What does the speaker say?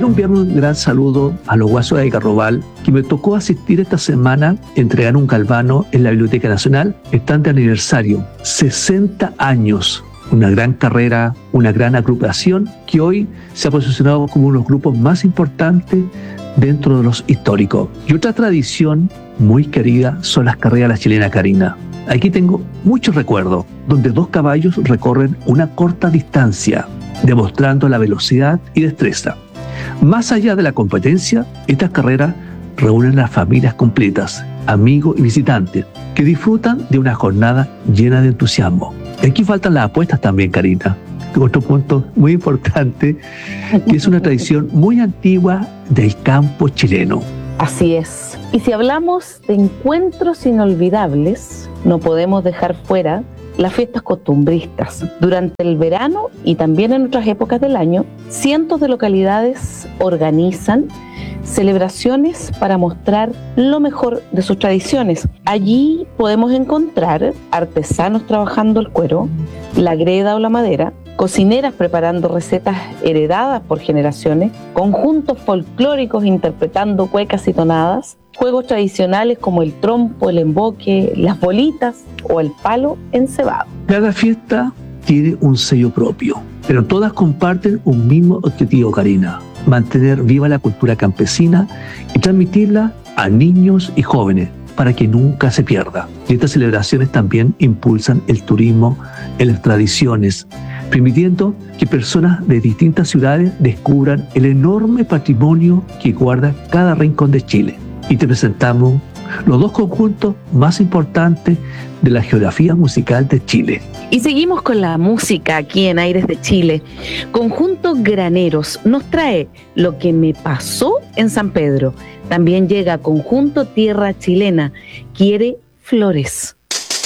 Quiero enviar un gran saludo a los guasos de Carrobal, que me tocó asistir esta semana, entregar un galvano en la Biblioteca Nacional, están de aniversario, 60 años. Una gran carrera, una gran agrupación que hoy se ha posicionado como uno de los grupos más importantes dentro de los históricos. Y otra tradición muy querida son las carreras de la chilena Karina. Aquí tengo muchos recuerdos, donde dos caballos recorren una corta distancia, demostrando la velocidad y destreza. Más allá de la competencia, estas carreras reúnen a las familias completas, amigos y visitantes, que disfrutan de una jornada llena de entusiasmo. Y aquí faltan las apuestas también, Karina. Otro punto muy importante, que es una tradición muy antigua del campo chileno. Así es. Y si hablamos de encuentros inolvidables, no podemos dejar fuera las fiestas costumbristas. Durante el verano y también en otras épocas del año, cientos de localidades organizan celebraciones para mostrar lo mejor de sus tradiciones. Allí podemos encontrar artesanos trabajando el cuero, la greda o la madera, cocineras preparando recetas heredadas por generaciones, conjuntos folclóricos interpretando cuecas y tonadas, juegos tradicionales como el trompo, el emboque, las bolitas o el palo encebado. Cada fiesta tiene un sello propio, pero todas comparten un mismo objetivo, Karina: mantener viva la cultura campesina y transmitirla a niños y jóvenes para que nunca se pierda. Y estas celebraciones también impulsan el turismo en las tradiciones, permitiendo que personas de distintas ciudades descubran el enorme patrimonio que guarda cada rincón de Chile. Y te presentamos los dos conjuntos más importantes de la geografía musical de Chile. Y seguimos con la música aquí en Aires de Chile. Conjunto Graneros nos trae Lo que me pasó en San Pedro. También llega Conjunto Tierra Chilena, Quiere Flores.